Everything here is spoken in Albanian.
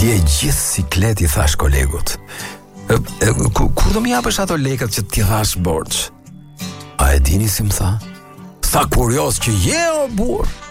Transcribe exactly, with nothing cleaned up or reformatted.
Dje gjithë sikleti, thash kolegut. E, e, ku, kur do më japësh ato lekët që ti thash borx? A e dini si më tha? Sa kurios që je o burr.